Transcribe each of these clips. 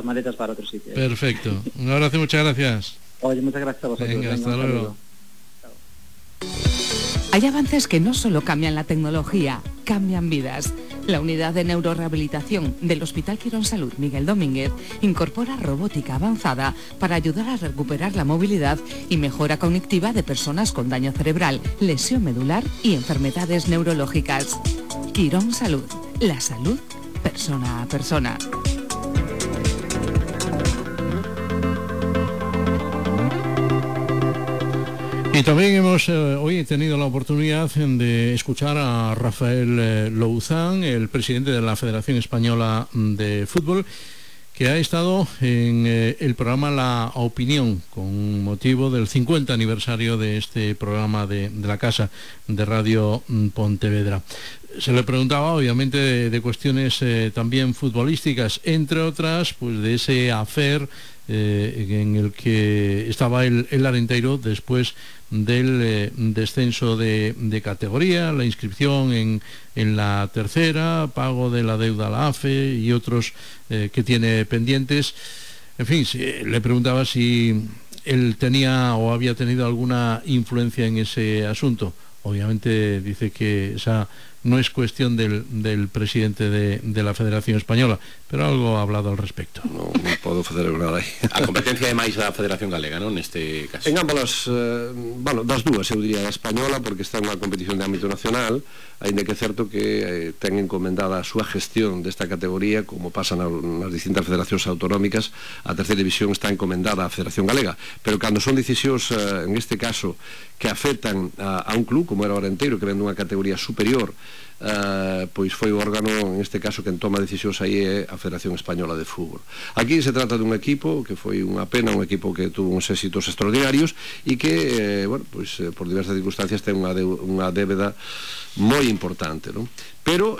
las maletas para otro sitio. Perfecto. Un abrazo, muchas gracias. Oye, muchas gracias a vosotros. Venga, hasta luego. Hay avances que no solo cambian la tecnología, cambian vidas. La unidad de neurorehabilitación del Hospital Quirónsalud Miguel Domínguez incorpora robótica avanzada para ayudar a recuperar la movilidad y mejora cognitiva de personas con daño cerebral, lesión medular y enfermedades neurológicas. Quirónsalud, la salud persona a persona. Y también hemos hoy tenido la oportunidad de escuchar a Rafael Louzán, el presidente de la Federación Española de Fútbol, que ha estado en el programa La Opinión con motivo del 50 aniversario de este programa de la Casa de Radio Pontevedra. Se le preguntaba obviamente de cuestiones también futbolísticas, entre otras pues de ese afer en el que estaba el Arenteiro después del descenso de categoría, la inscripción en la tercera, pago de la deuda a la AFE y otros que tiene pendientes. En fin, le preguntaba si él tenía o había tenido alguna influencia en ese asunto. Obviamente dice que esa no es cuestión del presidente de la Federación Española, pero algo ha hablado al respecto. Non podo facer nada aí. A competencia é máis da Federación Galega, non, neste caso? En ambas, das dúas, eu diría a española, porque está en unha competición de ámbito nacional, aínda que é certo que ten encomendada a súa gestión desta categoría, como pasa nas distintas federacións autonómicas. A terceira división está encomendada á Federación Galega, pero cando son decisións, en este caso, que afectan a un club, como era o Arenteiro, que ven dunha categoría superior, pois foi o órgano, en este caso, quen toma decisións aí é a Federación Española de Fútbol. Aquí se trata dun equipo que foi unha pena, un equipo que tuvo uns éxitos extraordinarios e que, por diversas circunstancias ten unha débeda moi importante, non? Pero,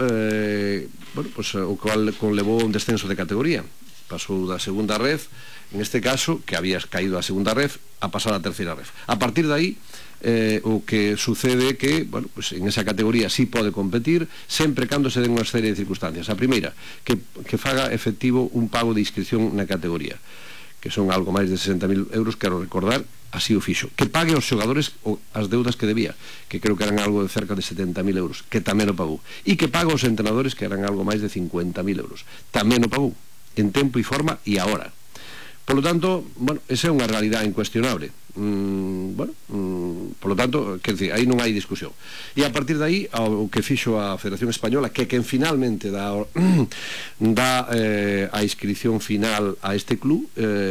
o cual conlevou un descenso de categoría. Pasou da segunda ref, en este caso, que había caído a segunda ref, a pasar a terceira ref. A partir de aí, o que sucede é que, en esa categoría sí pode competir, sempre cando se den unha serie de circunstancias. A primeira, que faga efectivo un pago de inscripción na categoría, que son algo máis de 60.000 euros, quero recordar, así o fixo. Que pague aos xogadores as deudas que debía, que creo que eran algo de cerca de 70.000 euros, que tamén o pagou. E que pague aos entrenadores, que eran algo máis de 50.000 euros, tamén o pagou, en tempo e forma e a hora. Por lo tanto, esa é unha realidade incuestionable. Por lo tanto, quer dizer, aí non hai discusión. E a partir de aí, o que fixo a Federación Española, que quen finalmente dá a inscripción final a este club,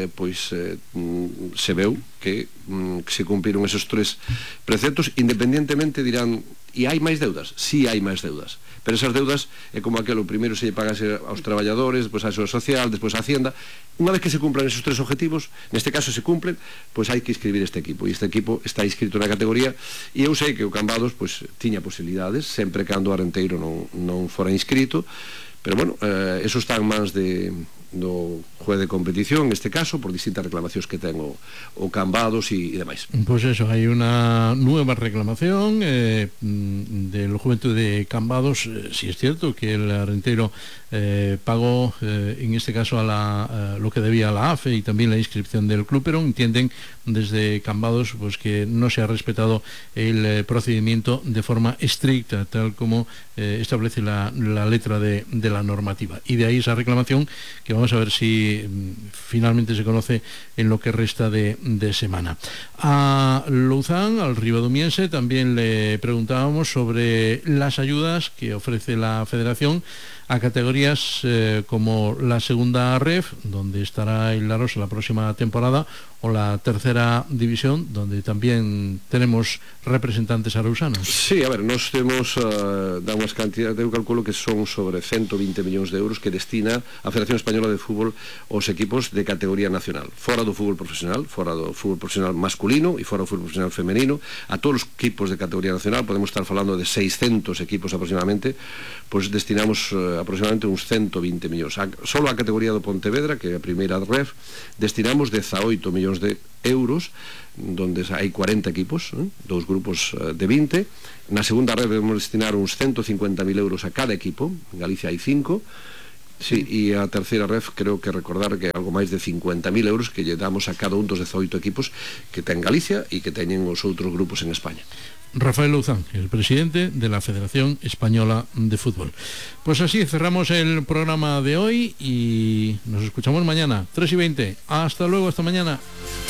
se veu que se cumpriron esos tres preceptos. Independientemente dirán, e hai máis deudas? Si hai máis deudas, pero esas deudas é como aquelo, primeiro se lle pagase aos traballadores, despois a Seguridade Social, despois a Hacienda. Unha vez que se cumplan esos tres objetivos, neste caso se cumplen, pois hai que inscribir este equipo, e este equipo está inscrito na categoría. E eu sei que o Cambados tiña posibilidades, sempre cando o Arenteiro non fora inscrito, pero eso está en mans do juez de competición, neste caso, por distintas reclamacións que ten o Cambados e demais. Pues eso, hay una nueva reclamación del Juventud de Cambados. Sí es cierto que el Arenteiro pagó, en este caso, lo que debía a la AFE y también la inscripción del club, pero entienden desde Cambados pues que no se ha respetado el procedimiento de forma estricta, tal como establece la letra de la normativa. Y de ahí esa reclamación, que vamos a ver si finalmente se conoce en lo que resta de semana. A Louzán, al ribadomiense, también le preguntábamos sobre las ayudas que ofrece la Federación a categorías como la segunda ref, donde estará el Larosa la próxima temporada, o la tercera división, donde también tenemos representantes arausanos. Sí, a ver, nos temos da unhas cantidades, eu calculo que son sobre 120 millóns de euros que destina a Federación Española de Fútbol aos equipos de categoría nacional, fora do fútbol profesional masculino e fora do fútbol profesional femenino. A todos os equipos de categoría nacional, podemos estar falando de 600 equipos aproximadamente, pois destinamos aproximadamente uns 120 millóns. Solo a categoría do Pontevedra, que é a primeira ref, destinamos 18 millóns de euros, donde hai 40 equipos, dous grupos de 20. Na segunda ref debemos destinar uns 150.000 euros a cada equipo, en Galicia hai 5. Sí, e a terceira ref creo que recordar que algo máis de 50.000 euros que lle damos a cada un dos 18 equipos que ten Galicia e que teñen os outros grupos en España. Rafael Louzán, el presidente de la Federación Española de Fútbol. Pues así cerramos el programa de hoy y nos escuchamos mañana, 3:20. Hasta luego, hasta mañana.